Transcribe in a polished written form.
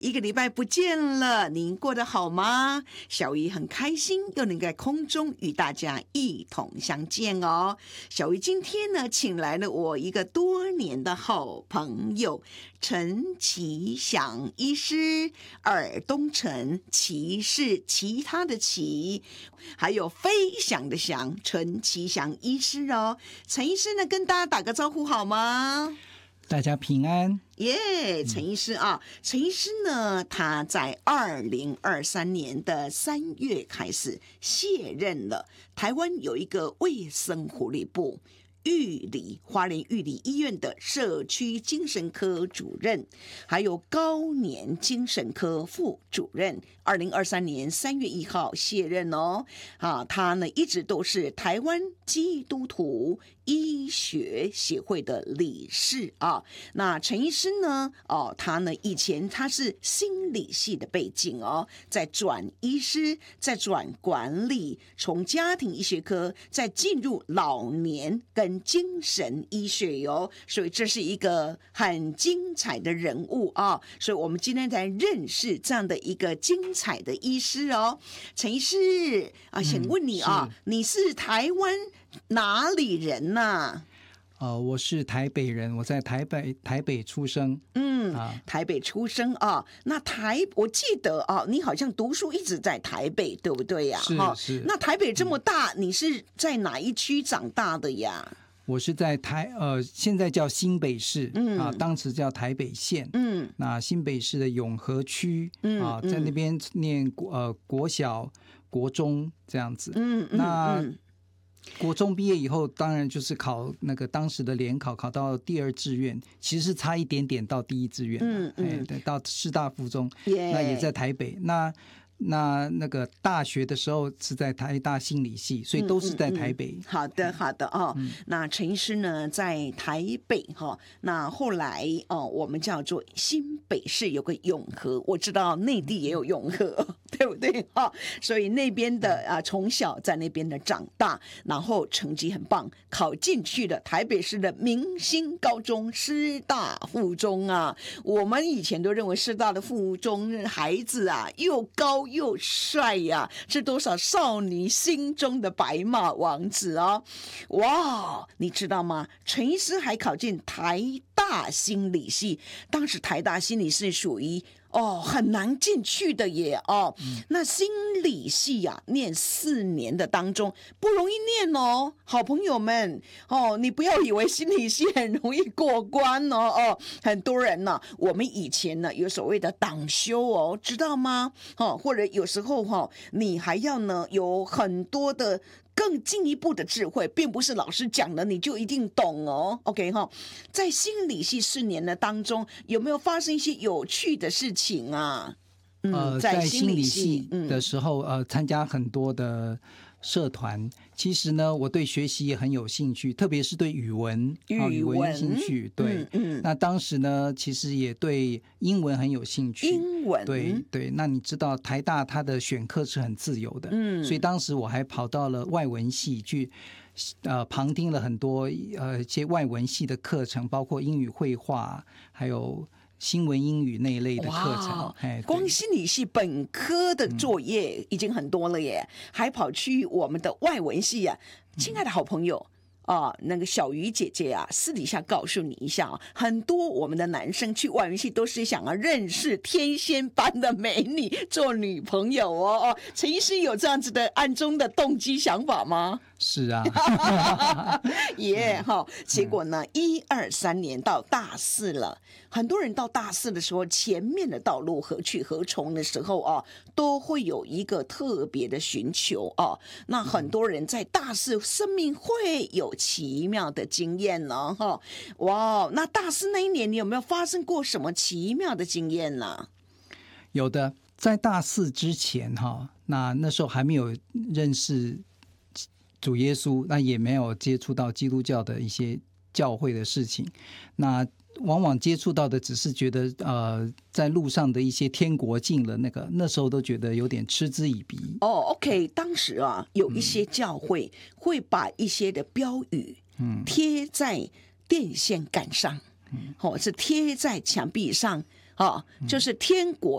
一个礼拜不见了，您过得好吗？小鱼很开心又能在空中与大家一同相见哦。小鱼今天呢，请来了我一个多年的好朋友陈其祥医师，耳东陈，其是其他的其，还有飞翔的翔，陈其祥医师哦。陈医师呢，跟大家打个招呼好吗？ 大家平安耶，陈医师啊，陈医师呢，他在2023年的3月开始卸任了。台湾有一个卫生福利部花莲玉里医院的社区精神科主任，还有高年精神科副主任。2023年3月1号卸任哦。他呢一直都是台湾基督徒医学协会的理事啊。那陈医师呢，他呢以前他是心理系的背景哦，再转医师，再转管理，从家庭医学科再进入老年跟精神医学哟，所以这是一个很精彩的人物啊。所以我们今天才认识这样的一个精彩的医师哦。陈医师啊，想问你啊，你是台湾哪里人呐？ 我是台北人，我在台北出生。 台北出生啊。那我记得啊，你好像读书一直在台北，对不对呀？ 是。 那台北这么大，你是在哪一区长大的呀？ 我是在现在叫新北市当时叫台北县。那新北市的永和区在那边念国小、国中这样子。那国中毕业以后，当然就是考那个当时的联考，考到第2志愿，其实是差一点点到第1志愿。对，到师大附中，那也在台北。那个大学的时候是在台大心理系，所以都是在台北。 好的哦。那陈医师呢在台北哈，那后来我们叫做新北市有个永和，我知道内地也有永和，对不对哈？所以那边的从小在那边的长大，然后成绩很棒，考进去了台北市的明星高中师大附中啊。我们以前都认为师大的附中孩子啊又高又帅呀，是多少少女心中的白马王子哦！哇，你知道吗？陈医师还考进台大心理系，当时台大心理系属于很难进去的耶哦。那心理系念4年的当中不容易念哦，好朋友们你不要以为心理系很容易过关哦。很多人呢，我们以前呢有所谓的党修哦，知道吗？或者有时候你还要呢有很多的更进一步的智慧，并不是老师讲了你就一定懂哦。OK 在心理系4年的当中，有没有发生一些有趣的事情啊？ 在心理系的时候，参加很多的社团。其实呢，我对学习也很有兴趣，特别是对语文有兴趣。对，那当时呢，其实也对英文很有兴趣。英文，对。那你知道台大它的选课是很自由的，所以当时我还跑到了外文系去。旁听了很多一些外文系的课程，包括英语绘画，还有新闻英语那一类的课程。 光心理系本科的作业已经很多了耶，还跑去我们的外文系啊。亲爱的好朋友那个小鱼姐姐私底下告诉你一下很多我们的男生去外文系都是想要认识天仙般的美女做女朋友哦。陈医师有这样子的暗中的动机想法吗？ 是啊。 结果呢1、2、3年到大4了，很多人到大4的时候，前面的道路何去何从的时候都会有一个特别的寻求那很多人在大4生命会有奇妙的经验呢哇，那大4那一年你有没有发生过什么奇妙的经验呢？ 有的，在大4之前那时候还没有认识主耶稣，那也没有接触到基督教的一些教会的事情，那往往接触到的只是觉得在路上的一些天国境了，那时候都觉得有点嗤之以鼻。 OK， 当时有一些教会会把一些的标语贴在电线杆上，是贴在墙壁上就是天国